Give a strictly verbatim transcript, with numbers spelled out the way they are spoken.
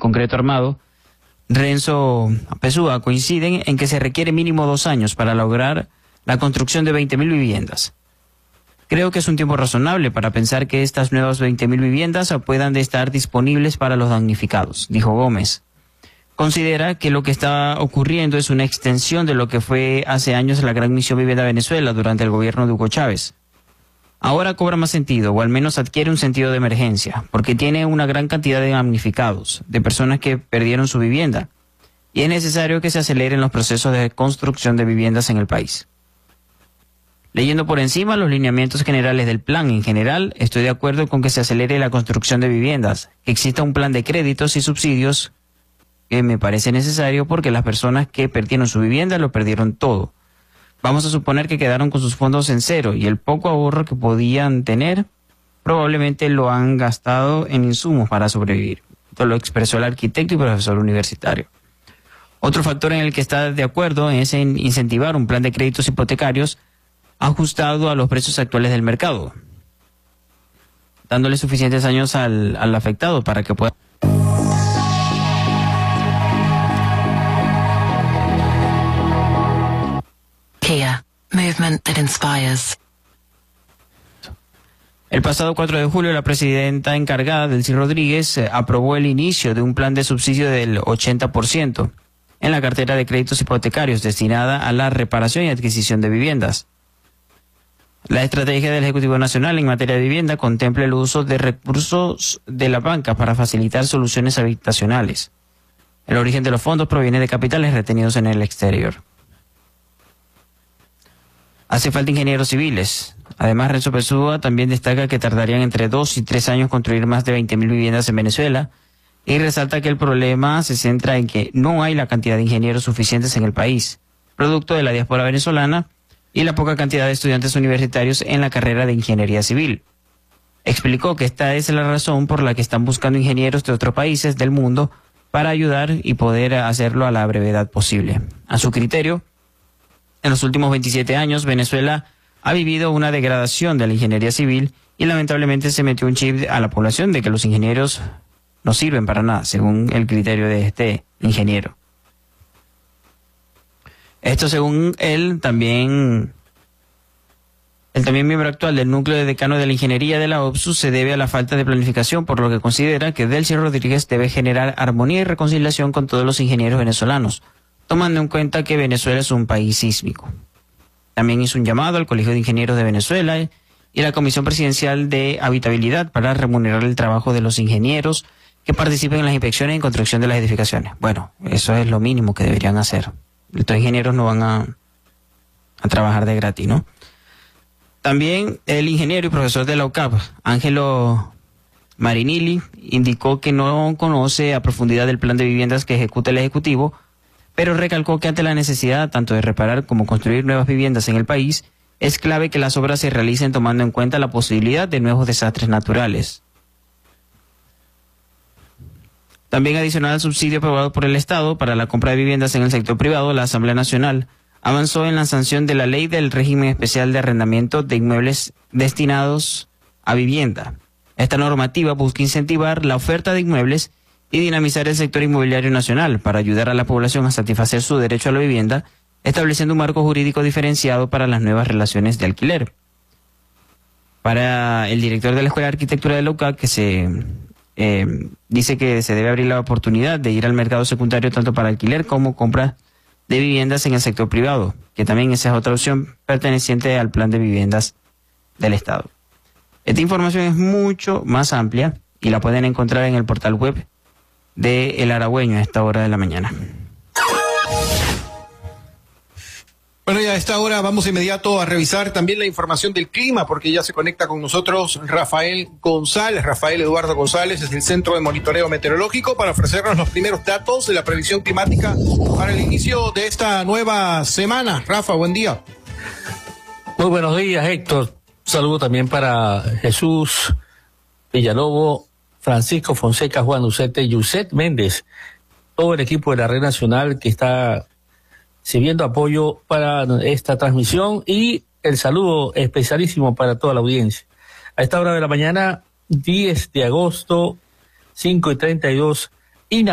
concreto armado, Renzo Pesúa, coinciden en que se requiere mínimo dos años para lograr la construcción de veinte mil viviendas. Creo que es un tiempo razonable para pensar que estas nuevas veinte mil viviendas puedan de estar disponibles para los damnificados, dijo Gómez. Considera que lo que está ocurriendo es una extensión de lo que fue hace años la Gran Misión Vivienda Venezuela durante el gobierno de Hugo Chávez. Ahora cobra más sentido, o al menos adquiere un sentido de emergencia, porque tiene una gran cantidad de damnificados, de personas que perdieron su vivienda, y es necesario que se aceleren los procesos de construcción de viviendas en el país. Leyendo por encima los lineamientos generales del plan en general, estoy de acuerdo con que se acelere la construcción de viviendas, que exista un plan de créditos y subsidios que me parece necesario porque las personas que perdieron su vivienda lo perdieron todo. Vamos a suponer que quedaron con sus fondos en cero y el poco ahorro que podían tener probablemente lo han gastado en insumos para sobrevivir. Esto lo expresó el arquitecto y profesor universitario. Otro factor en el que está de acuerdo es en incentivar un plan de créditos hipotecarios ajustado a los precios actuales del mercado, dándole suficientes años al, al afectado para que pueda... Kia, movement that inspires. El pasado cuatro de julio, la presidenta encargada, Delcy Rodríguez, eh, aprobó el inicio de un plan de subsidio del ochenta por ciento en la cartera de créditos hipotecarios destinada a la reparación y adquisición de viviendas. La estrategia del Ejecutivo Nacional en materia de vivienda contempla el uso de recursos de la banca para facilitar soluciones habitacionales. El origen de los fondos proviene de capitales retenidos en el exterior. Hace falta ingenieros civiles. Además, Renzo Pesúa también destaca que tardarían entre dos y tres años construir más de veinte mil viviendas en Venezuela y resalta que el problema se centra en que no hay la cantidad de ingenieros suficientes en el país, producto de la diáspora venezolana y la poca cantidad de estudiantes universitarios en la carrera de ingeniería civil. Explicó que esta es la razón por la que están buscando ingenieros de otros países del mundo para ayudar y poder hacerlo a la brevedad posible. A su criterio, en los últimos veintisiete años, Venezuela ha vivido una degradación de la ingeniería civil y lamentablemente se metió un chip a la población de que los ingenieros no sirven para nada, según el criterio de este ingeniero. Esto según él, también, el también miembro actual del núcleo de decano de la ingeniería de la O B S U se debe a la falta de planificación, por lo que considera que Delcy Rodríguez debe generar armonía y reconciliación con todos los ingenieros venezolanos, tomando en cuenta que Venezuela es un país sísmico. También hizo un llamado al Colegio de Ingenieros de Venezuela y a la Comisión Presidencial de Habitabilidad para remunerar el trabajo de los ingenieros que participen en las inspecciones y construcción de las edificaciones. Bueno, eso es lo mínimo que deberían hacer. Estos ingenieros no van a, a trabajar de gratis, ¿no? También el ingeniero y profesor de la U C A P, Ángelo Marinilli, indicó que no conoce a profundidad el plan de viviendas que ejecuta el Ejecutivo, pero recalcó que ante la necesidad tanto de reparar como construir nuevas viviendas en el país, es clave que las obras se realicen tomando en cuenta la posibilidad de nuevos desastres naturales. También adicional al subsidio aprobado por el Estado para la compra de viviendas en el sector privado, la Asamblea Nacional avanzó en la sanción de la Ley del Régimen Especial de Arrendamiento de Inmuebles destinados a vivienda. Esta normativa busca incentivar la oferta de inmuebles y dinamizar el sector inmobiliario nacional para ayudar a la población a satisfacer su derecho a la vivienda, estableciendo un marco jurídico diferenciado para las nuevas relaciones de alquiler. Para el director de la Escuela de Arquitectura de la U C A, que se eh, dice que se debe abrir la oportunidad de ir al mercado secundario tanto para alquiler como compra de viviendas en el sector privado, que también esa es otra opción perteneciente al plan de viviendas del Estado. Esta información es mucho más amplia y la pueden encontrar en el portal web de El Aragüeño a esta hora de la mañana. Bueno, ya a esta hora vamos de inmediato a revisar también la información del clima, porque ya se conecta con nosotros Rafael González, Rafael Eduardo González, desde el Centro de Monitoreo Meteorológico, para ofrecernos los primeros datos de la previsión climática para el inicio de esta nueva semana. Rafa, buen día. Muy buenos días, Héctor. Un saludo también para Jesús Villalobo, Francisco Fonseca, Juan Ucete, Yuset Méndez, todo el equipo de la Red Nacional que está sirviendo apoyo para esta transmisión, y el saludo especialísimo para toda la audiencia. A esta hora de la mañana, diez de agosto, cinco y treinta y dos